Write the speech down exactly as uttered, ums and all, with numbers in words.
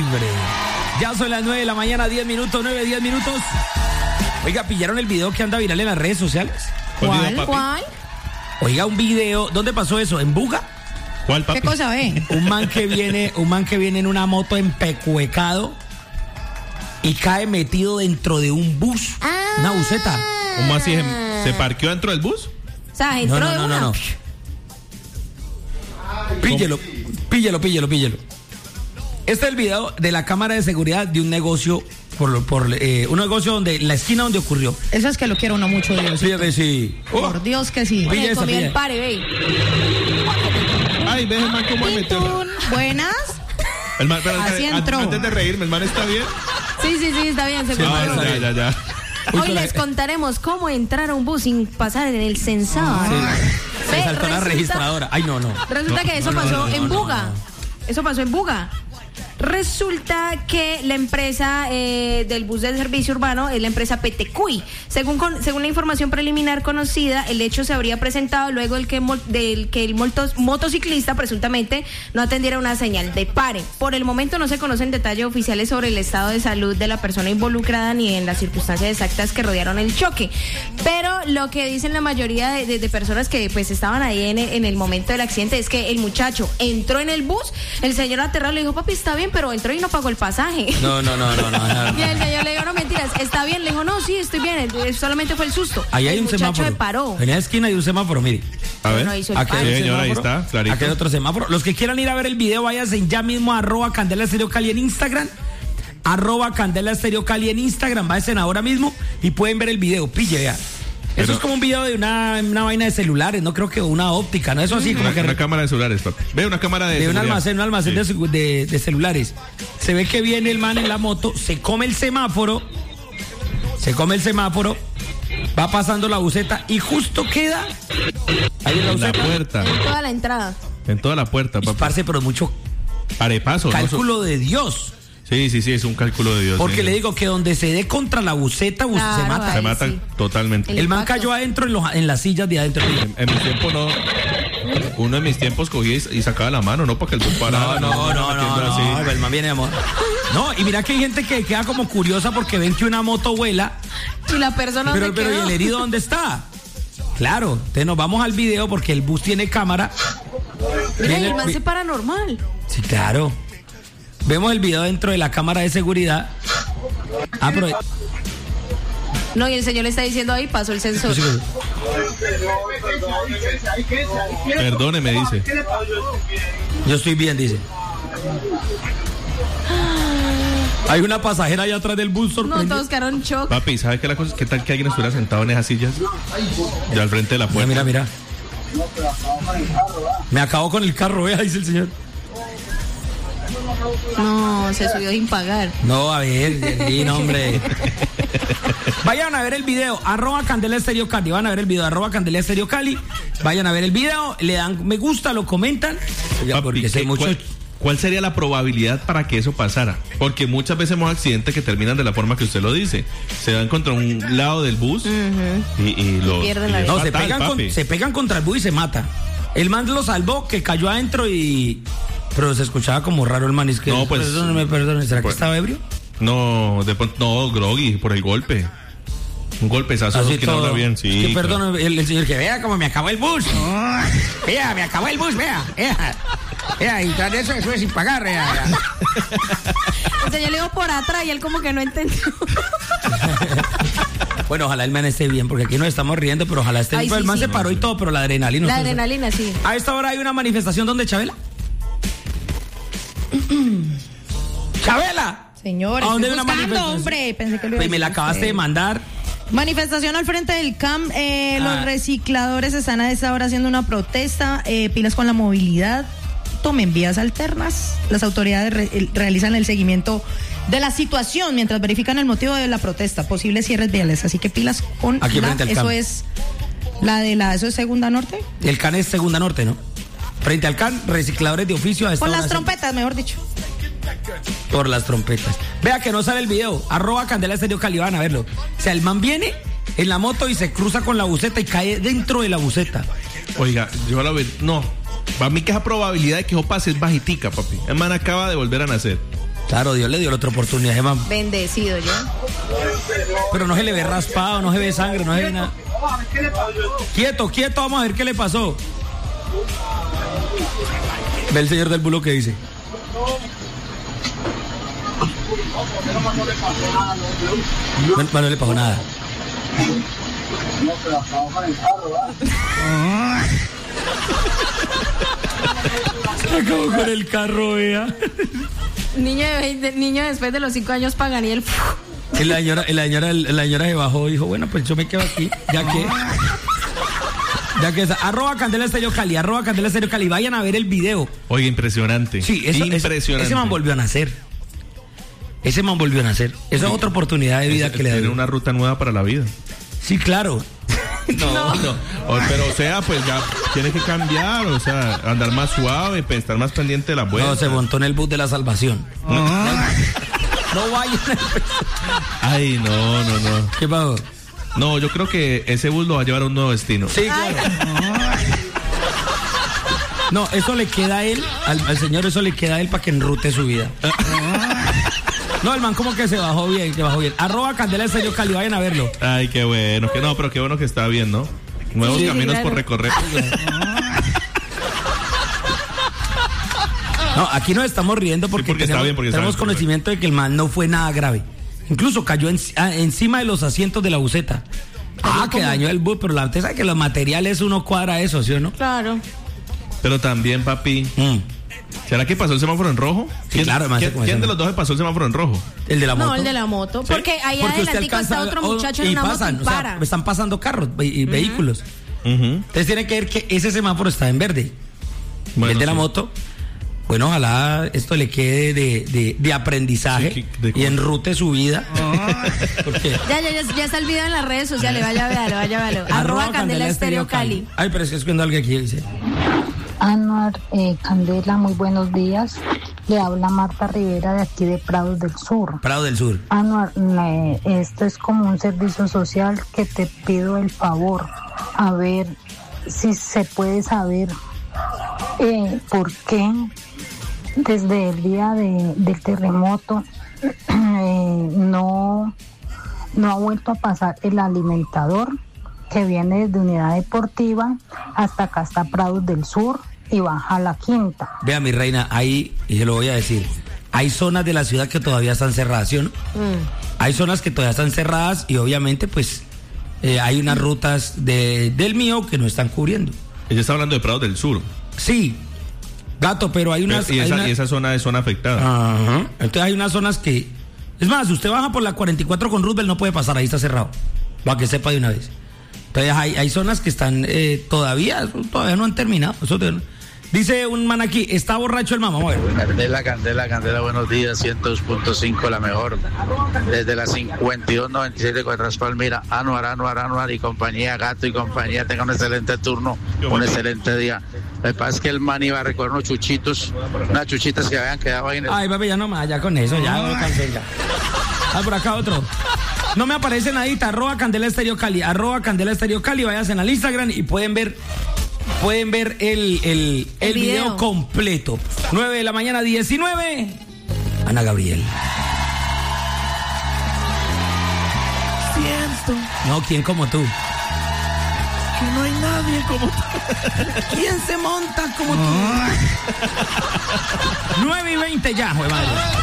hombre. Ya son las nueve de la mañana, diez minutos, nueve, diez minutos. Oiga, ¿pillaron el video que anda viral en las redes sociales? ¿Cuál? ¿Cuál? Oiga, un video, ¿dónde pasó eso? ¿En Buga? ¿Cuál, papi? ¿Qué cosa ve? Un man que viene, un man que viene en una moto empecuecado y cae metido dentro de un bus, ah. una buseta. ¿Cómo así? ¿Se parqueó dentro del bus? O sea, entró no, no, de no, una. no, no. Píllelo, píllelo, píllelo, píllelo. Este es el video de la cámara de seguridad de un negocio, por, por eh, un negocio donde, la esquina donde ocurrió. Eso es que lo quiero uno mucho, Dios. Sí, que sí. Oh. Por Dios que sí. Pilla esa, pilla. El pare, ve. Ay, ve el man cómo metió. Buenas. El man, pero Así antes, entró. antes de reírme, ¿el man está bien? Sí, sí, sí, está bien. Se sí, no, ya, ya, ya. Hoy les contaremos cómo entrar a un bus sin pasar en el censado. Sí. Se saltó la registradora. Ay, no, no. Resulta no, que eso no, pasó no, no, en no, Buga. no, no. Eso pasó en Buga. Resulta que la empresa eh, del bus de servicio urbano es la empresa Petecuy. Según con, según la información preliminar conocida, el hecho se habría presentado luego del que, del que el motos, motociclista presuntamente no atendiera una señal de pare. Por el momento no se conocen detalles oficiales sobre el estado de salud de la persona involucrada ni en las circunstancias exactas que rodearon el choque. Pero lo que dicen la mayoría de, de, de personas que pues estaban ahí en, en el momento del accidente es que el muchacho entró en el bus, el señor aterrado le dijo, papi, está bien, pero entró y no pagó el pasaje. No, no, no, no, no. Y el señor le dijo, no, mentiras, está bien. Le dijo, no, sí, estoy bien, solamente fue el susto. Ahí hay el un muchacho semáforo. Se paró. En la esquina hay un semáforo, mire. A ver. No hizo el Aquí hay sí, un señor, ahí semáforo. está, clarito. Aquí hay otro semáforo. Los que quieran ir a ver el video, váyanse ya mismo a arroba Candela Estéreo Cali en Instagram. Arroba Candela Estéreo Cali en Instagram. Váyanse ahora mismo y pueden ver el video. Pille, vea. Eso Pero, es como un video de una, una vaina de celulares, no creo que una óptica, ¿no? Eso así como una, que... Una cámara de celulares, papi. Ve una cámara de... De un seguridad. almacén, un almacén sí. de, de, de celulares. Se ve que viene el man en la moto, se come el semáforo, se come el semáforo, va pasando la buseta y justo queda ahí en la, en la buseta, puerta. En toda la entrada. En toda la puerta, papi. parce, pero mucho Arepaso, cálculo ¿no? de Dios. Sí, sí, sí, es un cálculo de Dios. Porque sí. le digo que donde se dé contra la buseta, bus- Claro, se mata. Se Ay, mata sí. totalmente. El, el man cayó adentro en, los, en las sillas de adentro. En, en mi tiempo no. Uno de mis tiempos cogía y, y sacaba la mano, ¿no? Para que el bus parara. No, no, no, no, no, así. no, el man viene de amor. No, y mira que hay gente que queda como curiosa porque ven que una moto vuela. Y la persona Pero, se pero ¿y quedó? el herido dónde está? Claro, entonces nos vamos al video porque el bus tiene cámara. Mira, Viene- el man se paranormal. Sí, claro. Vemos el video dentro de la cámara de seguridad. Ah, pero... No, y el señor le está diciendo ahí, pasó el sensor. Perdóneme, dice. Yo estoy bien, dice. Hay una pasajera allá atrás del bus No, sorprendida. todos quedaron en shock. Papi, ¿sabe qué la cosa? ¿Qué tal que alguien estuviera sentado en esas sillas? Ya al frente de la puerta. Mira, mira, mira. Me acabó con el carro, vea, dice el señor. No, se subió sin pagar. No, a ver, sí, no, hombre. Vayan a ver el video, arroba Candela Estéreo Cali. Van a ver el video, arroba Candela Estéreo Cali. Vayan a ver el video, le dan me gusta, lo comentan. Oiga, Papi, porque sé ¿qué- mucho... ¿cuál, cuál sería la probabilidad para que eso pasara? Porque muchas veces hemos accidentes que terminan de la forma que usted lo dice. Se dan contra un lado del bus y, y lo Pierden la y es vida. No, se fatal, pegan, papi. con, se pegan contra el bus y se mata. El man lo salvó, que cayó adentro y... Pero se escuchaba como raro el man. Es que, No, pues- perdóneme, perdóneme, ¿será pues- que estaba ebrio? No, de pronto, no, groggy, por el golpe. Un golpezazo Así que no habla bien, sí. Es que claro. perdóneme, el, el señor que vea como me acabó el bus. Vea, me acabó el bus, vea. Vea, vea y tras de eso, eso es sin pagar, vea. vea. El señor le dijo por atrás y él como que no entendió. Bueno, ojalá el man esté bien, porque aquí nos estamos riendo, pero ojalá esté Ay, bien. Pero sí, el man sí. se paró y todo, pero la adrenalina. La no sé. adrenalina, sí. A esta hora hay una manifestación donde, Chabela. ¡Chabela! Señor, ¿A dónde estoy hay una buscando, manifestación? hombre. Pensé que lo iba a Pues me la decir acabaste usted. de mandar. Manifestación al frente del C A M. Eh, Ah. Los recicladores están a esta hora haciendo una protesta. Eh, pilas con la movilidad. Tomen vías alternas. Las autoridades re- el- realizan el seguimiento de la situación mientras verifican el motivo de la protesta. Posibles cierres viales. Así que pilas con Aquí la. frente al C A Eso M. es la de la. Eso es Segunda Norte. El C A N es Segunda Norte, ¿no? Frente al C A N, recicladores de oficio. A esta Con hora las hacen- trompetas, mejor dicho. Por las trompetas. Vea que no sale el video. Arroba Candela Estéreo Cali, van a verlo. O sea, el man viene en la moto y se cruza con la buseta y cae dentro de la buseta. Oiga, yo la veo. No. Para mí que esa probabilidad de que eso pase es bajitica, papi. El man acaba de volver a nacer. Claro, Dios le dio la otra oportunidad, ese man. Bendecido yo. Pero no se le ve raspado, no se ve sangre, no se ve nada. Quieto, quieto, vamos a ver qué le pasó. Ve el señor del bulo que dice. No, no le pasó nada. Se acabó con el carro, vea. Niño, de veinte, niño después de los cinco años pagan y él... Y la señora, la señora, la señora se bajó y dijo, bueno, pues yo me quedo aquí, ya que... Ya que es, arroba Candela Estéreo Cali, arroba Candela Estéreo Cali, vayan a ver el video. Oye, impresionante. Sí, eso, impresionante. Ese, ese man volvió a nacer. Ese man volvió a nacer. Esa es otra oportunidad de vida es, que le da. Tiene una ruta nueva para la vida. Sí, claro. No, no, no. O, pero o sea, pues ya tiene que cambiar, o sea, andar más suave, pues, estar más pendiente de la vuelta. No, se montó en el bus de la salvación. No, no, no vayan a empezar. Ay, no, no, no. ¿Qué pasó? No, yo creo que ese bus lo va a llevar a un nuevo destino. Sí, claro. No, eso le queda a él, al, al señor eso le queda a él para que enrute su vida. No, el man como que se bajó bien, que bajó bien. Arroba Candela Estéreo Cali, vayan a verlo. Ay, qué bueno, que no, pero qué bueno que está bien, ¿no? Nuevos sí, caminos claro. por recorrer. No, aquí nos estamos riendo porque, sí, porque tenemos, está bien, porque tenemos está bien, conocimiento de que el man no fue nada grave. Incluso cayó en, a, encima de los asientos de la buseta. Ah, que dañó el bus, pero la usted sabe que los materiales uno cuadra eso, ¿sí o no? Claro. Pero también, papi, Mm. ¿será que pasó el semáforo en rojo? Sí, ¿Quién, claro, ¿quién, ¿quién de los dos se pasó el semáforo en rojo? El de la moto. No, el de la moto. ¿Sí? Porque ahí Porque usted adelantico alcanza, está otro oh, muchacho en y una pasan, moto y o sea, para. están pasando carros ve- y vehículos. Uh-huh. Entonces tiene que ver que ese semáforo está en verde. Bueno, el de la sí. moto. Bueno, ojalá esto le quede de, de, de aprendizaje Sí, de- y enrute su vida. Porque Ya, ya, ya, ya está el video en las redes sociales. Vaya a verlo, vaya a verlo. Arroba Candela Estéreo Cali. Ay, pero es que es cuando alguien aquí dice. Anuar, eh, Candela, muy buenos días. Le habla Marta Rivera de aquí de Prados del Sur. Prado del Sur. Anuar, eh, esto es como un servicio social que te pido el favor. A ver si se puede saber eh, por qué desde el día de, del terremoto eh, no, no ha vuelto a pasar el alimentador que viene desde Unidad Deportiva hasta acá hasta Prados del Sur y baja a la Quinta. Vea, mi reina, ahí, y se lo voy a decir, hay zonas de la ciudad que todavía están cerradas, ¿sí o no? Mm. Hay zonas que todavía están cerradas y obviamente, pues, eh, hay unas rutas de, del mío que no están cubriendo. Ella está hablando de Prados del Sur. Sí, gato, pero hay unas... Pero- y, hay esa, una- y esa zona es zona afectada. Ajá. Entonces hay unas zonas que... Es más, si usted baja por la cuarenta y cuatro con Roosevelt no puede pasar, ahí está cerrado. Para que sepa de una vez. Entonces hay, hay zonas que están eh, todavía, todavía no han terminado. Eso te- dice un man aquí, está borracho el mamá. Vamos a ver. Candela, Candela, Candela, buenos días, ciento dos punto cinco, la mejor. Desde la cincuenta y dos noventa y siete Cuatro Palmira, Anuar, Anuar, Anuar y compañía, Gato y compañía, tengan un excelente turno, un excelente día. Lo que pasa es que el man iba a recoger unos chuchitos, unas chuchitas que habían quedado ahí en el... Ay, papi, ya no más, ya con eso, ya lo cancela. Ah, por acá otro. No me aparece nadita, arroba Candela Estéreo Cali, arroba Candela Estéreo Cali, vayan al Instagram y pueden ver, pueden ver el, el, el, El video. video. completo. nueve de la mañana, diecinueve. Ana Gabriel. Siento No, ¿quién como tú? que no hay nadie como tú. ¿Quién se monta como tú? nueve y veinte ya, jue madre.